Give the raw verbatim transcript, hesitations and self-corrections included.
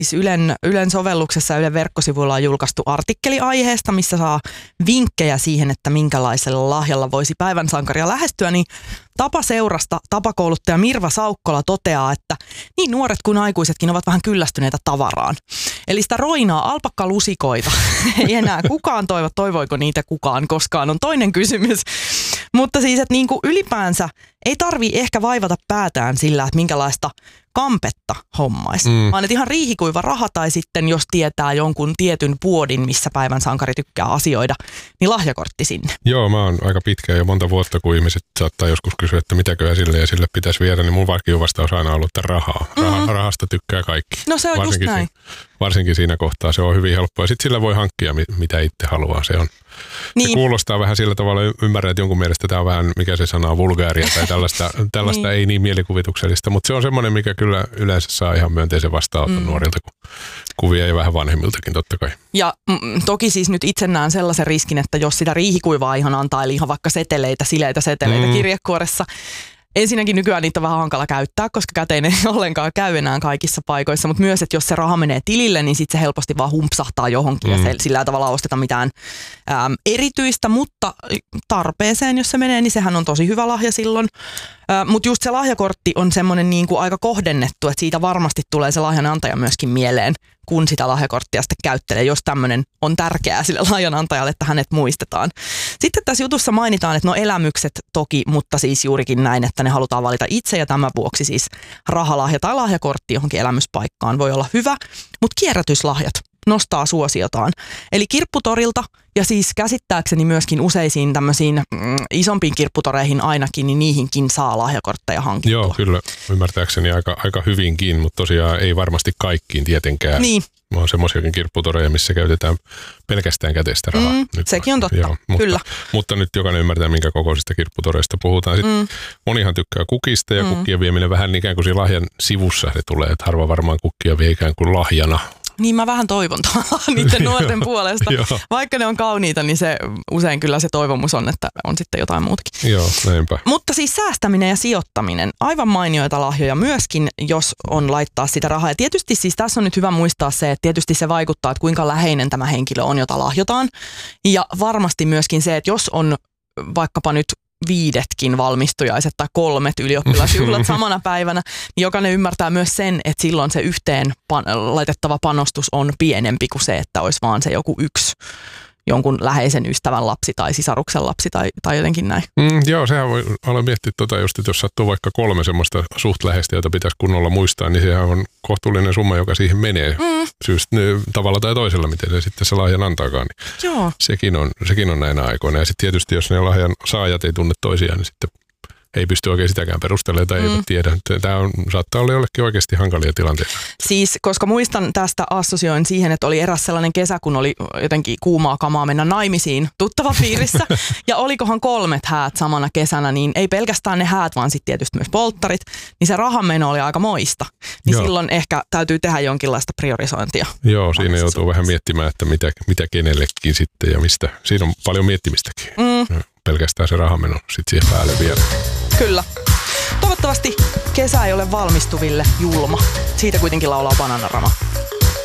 Siis Ylen, Ylen sovelluksessa Ylen verkkosivuilla on julkaistu artikkeli aiheesta, missä saa vinkkejä siihen, että minkälaisella lahjalla voisi päivän sankaria lähestyä, niin Tapaseurasta tapakouluttaja Mirva Saukkola toteaa, että niin nuoret kuin aikuisetkin ovat vähän kyllästyneitä tavaraan. Eli sitä roinaa alpakkalusikoita ei enää kukaan toivo, toivoiko niitä kukaan koskaan, on toinen kysymys. Mutta siis, että niin kuin ylipäänsä ei tarvii ehkä vaivata päätään sillä, että minkälaista kampetta hommaisi. Mm. Vaan että ihan riihikuiva raha tai sitten jos tietää jonkun tietyn puodin, missä päivän sankari tykkää asioida, niin lahjakortti sinne. Joo, mä oon aika pitkään jo monta vuotta, kun ihmiset saattaa joskus kysyä, että mitäköhän sille ja sille pitäisi viedä, niin mun vastaus on aina ollut, että rahaa. Rah- mm. Rahasta tykkää kaikki. No se on varsinkin just näin. Si- varsinkin siinä kohtaa se on hyvin helppoa. Sitten sillä voi hankkia, mitä itse haluaa. Se on. Niin. Se kuulostaa vähän sillä tavalla, ymmärrän, että jonkun mielestä tämä on vähän, mikä se sana, vulgaaria tai tällaista, tällaista niin. ei niin mielikuvituksellista, mutta se on semmoinen, mikä kyllä yleensä saa ihan myönteisen vastaanoton mm. nuorilta kuin kuvia ja vähän vanhemmiltakin totta kai. Ja mm, toki siis nyt itse näen sellaisen riskin, että jos sitä riihikuivaa ihan antaa, eli ihan vaikka seteleitä, sileitä seteleitä mm. kirjekuoressa, ensinnäkin nykyään niitä on vähän hankala käyttää, koska käteen ei ollenkaan käy enää kaikissa paikoissa, mutta myös, että jos se raha menee tilille, niin sitten se helposti vaan humpsahtaa johonkin mm. ja se, sillä ei tavalla osteta mitään äm, erityistä, mutta tarpeeseen, jos se menee, niin sehän on tosi hyvä lahja silloin. Äh, mutta just se lahjakortti on semmoinen niin kuin aika kohdennettu, että siitä varmasti tulee se lahjanantaja myöskin mieleen, kun sitä lahjakorttia sitten käyttelee, jos tämmöinen on tärkeää sille lahjanantajalle, että hänet muistetaan. Sitten tässä jutussa mainitaan, että no elämykset toki, mutta siis juurikin näin, että ne halutaan valita itse ja tämän vuoksi siis rahalahja tai lahjakortti johonkin elämyspaikkaan voi olla hyvä, mutta kierrätyslahjat nostaa suosiotaan. Eli kirpputorilta ja siis käsittääkseni myöskin useisiin tämmöisiin mm, isompiin kirpputoreihin ainakin, niin niihinkin saa lahjakortteja hankittua. Joo, kyllä ymmärtääkseni aika, aika hyvinkin, mutta tosiaan ei varmasti kaikkiin tietenkään. Niin. On semmoisiakin kirpputoreja, missä käytetään pelkästään käteistä rahaa. Mm, nyt, sekin on totta, joo, mutta, kyllä. Mutta nyt jokainen ymmärtää, minkä kokoisista kirpputoreista puhutaan. Sitten mm. monihan tykkää kukista ja mm. kukkien vieminen vähän ikään kuin siinä lahjan sivussa se tulee, että harva varmaan kukkia vie ikään kuin lahjana. Niin mä vähän toivon niiden nuorten puolesta. Vaikka ne on kauniita, niin se usein kyllä se toivomus on, että on sitten jotain muutakin. Joo, näinpä. Mutta siis säästäminen ja sijoittaminen, aivan mainioita lahjoja myöskin, jos on laittaa sitä rahaa. Ja tietysti siis tässä on nyt hyvä muistaa se, että tietysti se vaikuttaa, että kuinka läheinen tämä henkilö on, jota lahjotaan. Ja varmasti myöskin se, että jos on vaikkapa nyt viidetkin valmistujaiset tai kolmet ylioppilasjuhlat samana päivänä, niin jokainen ymmärtää myös sen, että silloin se yhteen pan- laitettava panostus on pienempi kuin se, että olisi vaan se joku yksi jonkun läheisen ystävän lapsi tai sisaruksen lapsi tai, tai jotenkin näin. Mm, joo, sehän voi olla miettiä tota just, että jos sattuu vaikka kolme semmoista suht läheistä, jota pitäisi kunnolla muistaa, niin sehän on kohtuullinen summa, joka siihen menee mm. syystä tavalla tai toisella, miten se sitten se lahjan antaakaan. Niin joo. Sekin on, sekin on näinä aikoina. Ja sitten tietysti, jos ne lahjan saajat ei tunne toisiaan, niin sitten ei pysty oikein sitäkään perustelemaan tai mm. eivät tiedä. Tämä on, saattaa olla jollekin oikeasti hankalia tilanteita. Siis, koska muistan tästä assosioin siihen, että oli eräs sellainen kesä, kun oli jotenkin kuumaa kamaa mennä naimisiin tuttava piirissä. Ja olikohan kolmet häät samana kesänä, niin ei pelkästään ne häät, vaan sitten tietysti myös polttarit. Niin se rahanmeno oli aika moista. Niin Joo. silloin ehkä täytyy tehdä jonkinlaista priorisointia. Joo, siinä joutuu suhteessa. vähän miettimään, että mitä, mitä kenellekin sitten ja mistä. Siinä on paljon miettimistäkin. Mm. Pelkästään se rahameno sitten siihen päälle vielä. Kyllä. Toivottavasti kesä ei ole valmistuville julma. Siitä kuitenkin laulaa Bananarama.